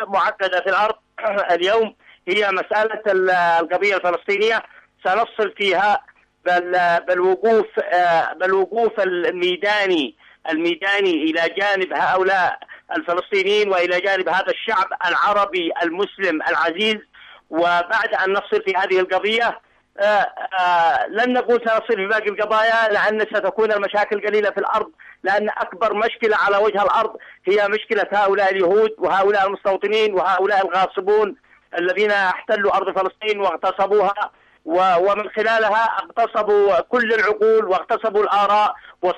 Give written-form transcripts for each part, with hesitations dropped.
معقدة في الأرض اليوم هي مسألة القضية الفلسطينية. سنفصل فيها بالوقوف الميداني إلى جانب هؤلاء الفلسطينيين وإلى جانب هذا الشعب العربي المسلم العزيز. وبعد أن نفصل في هذه القضية لن نقول سنفصل في باقي القضايا، لأن ستكون المشاكل قليلة في الأرض، لأن أكبر مشكلة على وجه الأرض هي مشكلة هؤلاء اليهود وهؤلاء المستوطنين وهؤلاء الغاصبون الذين احتلوا أرض فلسطين واغتصبوها، ومن خلالها اغتصبوا كل العقول واغتصبوا الآراء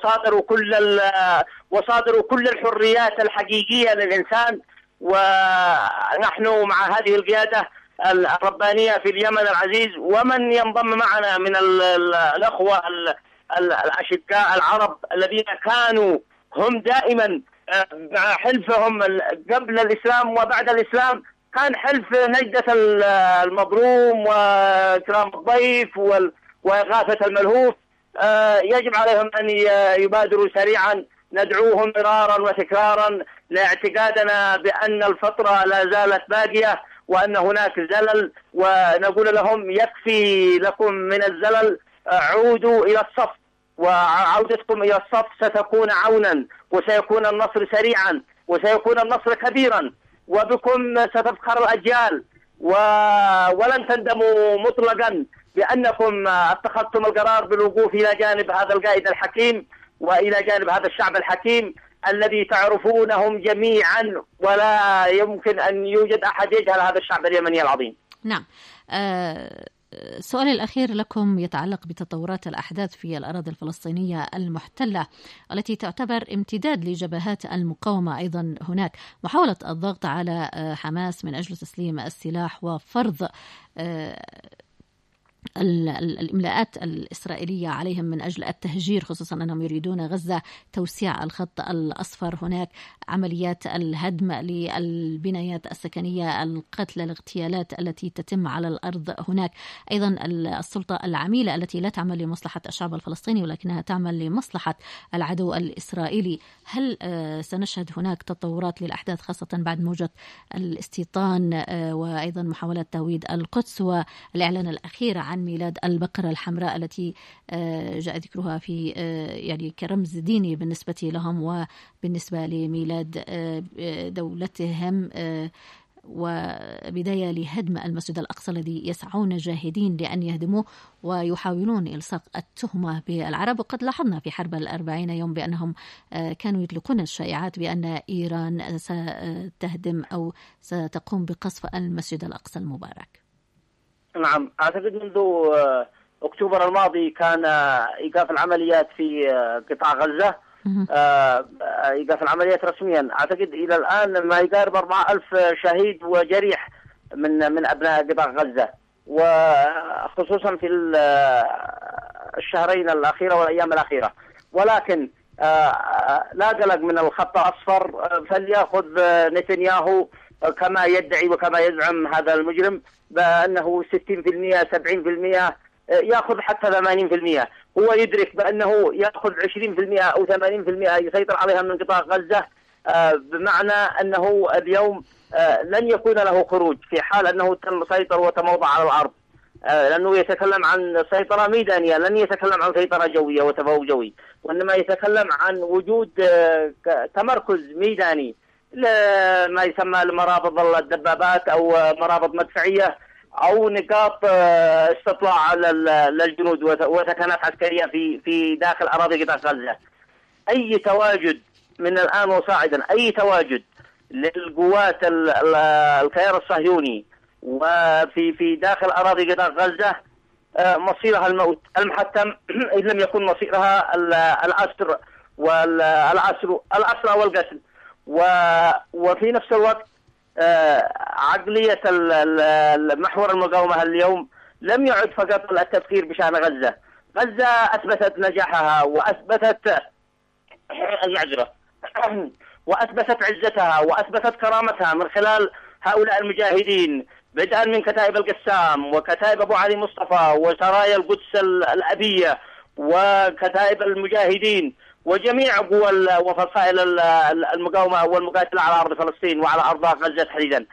وصادروا كل الحريات الحقيقية للإنسان. ونحن مع هذه القيادة الربانية في اليمن العزيز، ومن ينضم معنا من الأخوة الأشقاء العرب الذين كانوا هم دائما مع حلفهم قبل الإسلام وبعد الإسلام، كان حلف نجدة المظلوم وإكرام الضيف وإغاثة الملهوف. يجب عليهم أن يبادروا سريعا. ندعوهم مرارا وتكرارا لاعتقادنا بأن الفترة لا زالت باقية وأن هناك زلل، ونقول لهم يكفي لكم من الزلل، عودوا إلى الصف، وعودتكم إلى الصف ستكون عونا، وسيكون النصر سريعا، وسيكون النصر كبيرا، وبكم ستفخر الأجيال، ولن تندموا مطلقا بأنكم اتخذتم القرار بالوقوف إلى جانب هذا القائد الحكيم وإلى جانب هذا الشعب الحكيم الذي تعرفونهم جميعا، ولا يمكن أن يوجد أحد يجهل هذا الشعب اليمني العظيم. نعم. سؤالي الأخير لكم يتعلق بتطورات الأحداث في الأراضي الفلسطينية المحتلة التي تعتبر امتداد لجبهات المقاومة أيضا هناك. محاولة الضغط على حماس من أجل تسليم السلاح وفرض الإملاءات الإسرائيلية عليهم من أجل التهجير، خصوصا أنهم يريدون غزة، توسيع الخط الأصفر هناك، عمليات الهدم للبنايات السكنية، القتل، الاغتيالات التي تتم على الأرض هناك، أيضا السلطة العميلة التي لا تعمل لمصلحة الشعب الفلسطيني ولكنها تعمل لمصلحة العدو الإسرائيلي. هل سنشهد هناك تطورات للأحداث خاصة بعد موجة الاستيطان وأيضا محاولة تهويد القدس والإعلان الأخير عن ميلاد البقرة الحمراء التي جاء ذكرها في يعني كرمز ديني بالنسبة لهم وبالنسبة لميلاد دولتهم، وبداية لهدم المسجد الأقصى الذي يسعون جاهدين لأن يهدموه ويحاولون إلصاق التهمة بالعرب. وقد لاحظنا في حرب 40 يوم بأنهم كانوا يطلقون الشائعات بأن إيران ستهدم أو ستقوم بقصف المسجد الأقصى المبارك. نعم، أعتقد منذ أكتوبر الماضي كان إيقاف العمليات في قطاع غزة، إيقاف العمليات رسميا. أعتقد إلى الآن ما يقارب 4000 شهيد وجريح من أبناء قطاع غزة، وخصوصا في الشهرين الأخيرة والأيام الأخيرة. ولكن لا قلق من الخط الأصفر، فليأخذ نتنياهو كما يدعي وكما يزعم هذا المجرم بأنه 60% 70%، يأخذ حتى 80%. هو يدرك بأنه يأخذ 20% أو 80% يسيطر عليها من قطاع غزة، بمعنى أنه اليوم لن يكون له خروج في حال أنه تم سيطر وتموضع على الأرض، لأنه يتكلم عن سيطرة ميدانية، لن يتكلم عن سيطرة جوية وتفوق جوي، وإنما يتكلم عن وجود تمركز ميداني ما يسمى المرابط الدبابات أو مرابط مدفعية أو نقاط استطلاع للجنود وسكنات عسكرية في داخل أراضي قطاع غزة. أي تواجد من الآن وصاعدا، أي تواجد للقوات الكيان الصهيوني وفي داخل أراضي قطاع غزة مصيرها الموت المحتم، إن لم يكن مصيرها الأسر والقتل. وفي نفس الوقت عقلية محور المقاومة اليوم لم يعد فقط التفكير بشأن غزة. غزة أثبتت نجاحها وأثبتت المعذرة وأثبتت عزتها وأثبتت كرامتها من خلال هؤلاء المجاهدين، بدءا من كتائب القسام وكتائب أبو علي مصطفى وسرايا القدس الأبية وكتائب المجاهدين وجميع قوى وفصائل المقاومة والمقاتلة على أرض فلسطين وعلى أرض غزة تحديدا.